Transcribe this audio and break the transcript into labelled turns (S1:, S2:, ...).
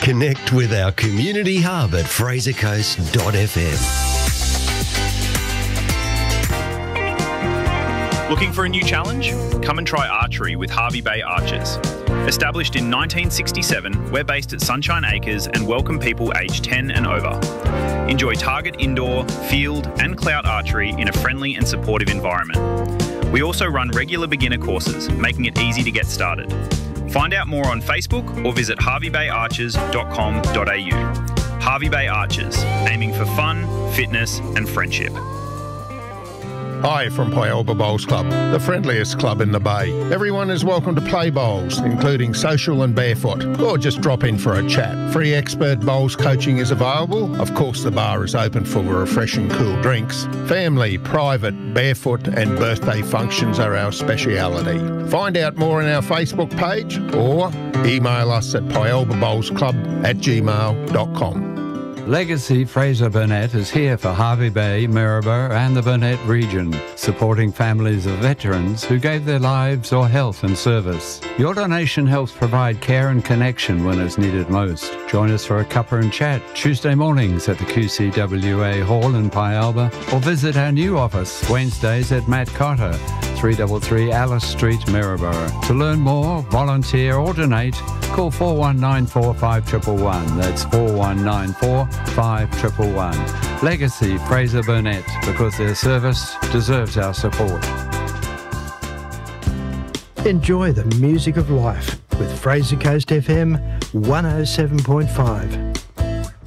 S1: Connect with our community hub at frasercoast.fm.
S2: Looking for a new challenge? Come and try archery with Hervey Bay Archers. Established in 1967, we're based at Sunshine Acres and welcome people aged 10 and over. Enjoy target indoor, field and clout archery in a friendly and supportive environment. We also run regular beginner courses, making it easy to get started. Find out more on Facebook or visit harveybayarchers.com.au. Hervey Bay Archers, aiming for fun, fitness and friendship.
S3: Hi from Pyalba Bowls Club, the friendliest club in the Bay. Everyone is welcome to play bowls, including social and barefoot, or just drop in for a chat. Free expert bowls coaching is available. Of course, the bar is open for refreshing cool drinks. Family, private, barefoot and birthday functions are our speciality. Find out more on our Facebook page or email us at pyalbabowlsclub@gmail.com.
S4: Legacy Fraser Burnett is here for Hervey Bay, Maryborough and the Burnett region, supporting families of veterans who gave their lives or health in service. Your donation helps provide care and connection when it's needed most. Join us for a cuppa and chat Tuesday mornings at the QCWA Hall in Pyalba, or visit our new office Wednesdays at Matt Cotter, 333 Alice Street, Maryborough. To learn more, volunteer or donate, call 4194 5111. That's 4194 5111. Legacy Fraser Burnett, because their service deserves our support.
S5: Enjoy the music of life with Fraser Coast FM 107.5.